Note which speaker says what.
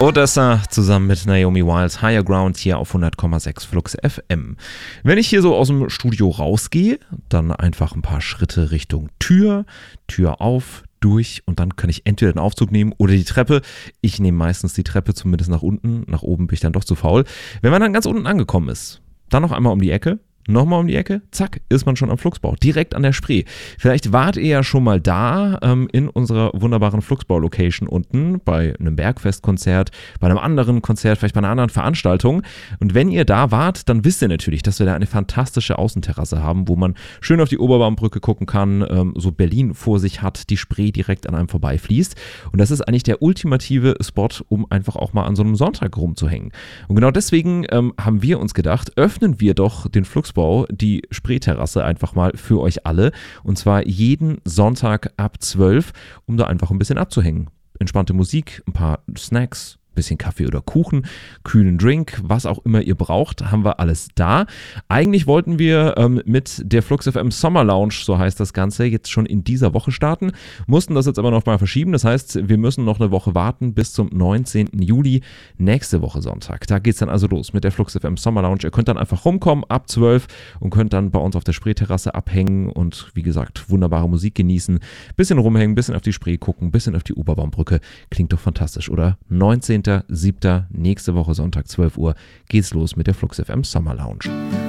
Speaker 1: Odessa zusammen mit Naomi Wilds, Higher Ground hier auf 100,6 Flux FM. Wenn ich hier so aus dem Studio rausgehe, dann einfach ein paar Schritte Richtung Tür auf, durch und dann kann ich entweder den Aufzug nehmen oder die Treppe. Ich nehme meistens die Treppe, zumindest nach unten. Nach oben bin ich dann doch zu faul. Wenn man dann ganz unten angekommen ist, dann noch einmal um die Ecke. Nochmal um die Ecke, zack, ist man schon am Flugsbau, direkt an der Spree. Vielleicht wart ihr ja schon mal da in unserer wunderbaren Flugsbau-Location unten bei einem Bergfestkonzert, bei einem anderen Konzert, vielleicht bei einer anderen Veranstaltung. Und wenn ihr da wart, dann wisst ihr natürlich, dass wir da eine fantastische Außenterrasse haben, wo man schön auf die Oberbaumbrücke gucken kann, so Berlin vor sich hat, die Spree direkt an einem vorbeifließt. Und das ist eigentlich der ultimative Spot, um einfach auch mal an so einem Sonntag rumzuhängen. Und genau deswegen haben wir uns gedacht, öffnen wir doch den Flugsbau, die Spreeterrasse einfach mal für euch alle und zwar jeden Sonntag ab 12, um da einfach ein bisschen abzuhängen. Entspannte Musik, ein paar Snacks, bisschen Kaffee oder Kuchen, kühlen Drink, was auch immer ihr braucht, haben wir alles da. Eigentlich wollten wir mit der Flux FM Summer Lounge, so heißt das Ganze, jetzt schon in dieser Woche starten, mussten das jetzt aber noch mal verschieben. Das heißt, wir müssen noch eine Woche warten bis zum 19. Juli, nächste Woche Sonntag. Da geht es dann also los mit der Flux FM Summer Lounge. Ihr könnt dann einfach rumkommen ab 12 und könnt dann bei uns auf der Spreeterrasse abhängen und wie gesagt, wunderbare Musik genießen, bisschen rumhängen, bisschen auf die Spree gucken, bisschen auf die Oberbaumbrücke. Klingt doch fantastisch, oder? 19.07. nächste Woche Sonntag 12 Uhr geht's los mit der Flux FM Summer Lounge.